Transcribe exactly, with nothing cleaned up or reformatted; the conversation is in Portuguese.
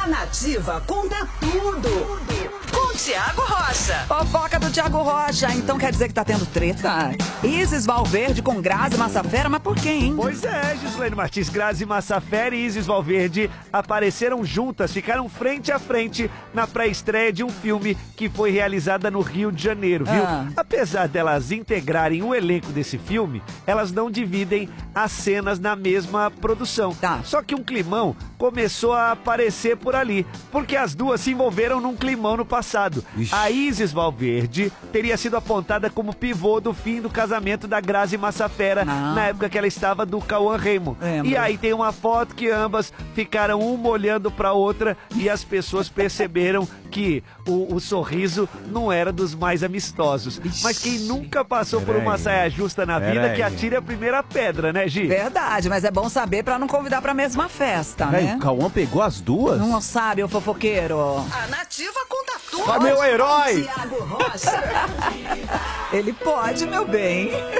A Nativa conta tudo. Com Tiago Rocha. Fofoca do Tiago Rocha. Então quer dizer que tá tendo treta? Isis Valverde com Grazi Massafera, mas por quê, hein? Pois é, Gislaine Martins, Grazi Massafera e Isis Valverde apareceram juntas, ficaram frente a frente na pré-estreia de um filme que foi realizada no Rio de Janeiro, viu? Ah. Apesar delas integrarem o elenco desse filme, elas não dividem as cenas na mesma produção. Tá. Só que um climão começou a aparecer por ali, porque as duas se envolveram num climão no passado. Ixi. A Isis Valverde teria sido apontada como pivô do fim do casamento da Grazi Massafera, Ah. na época que ela estava do Cauã Raymond. Lembro. E aí tem uma foto que ambas ficaram uma olhando pra outra e as pessoas perceberam que o, o sorriso não era dos mais amistosos. Mas quem nunca passou por uma Peraí. saia justa na vida, Peraí. que atire a primeira pedra, né, Gi? Verdade, mas é bom saber pra não convidar pra mesma festa, Peraí, né? o Cauã pegou as duas? Não sabe, o fofoqueiro. A Nativa conta tudo. Vai, meu herói! Tiago Rocha. Ele pode, meu bem.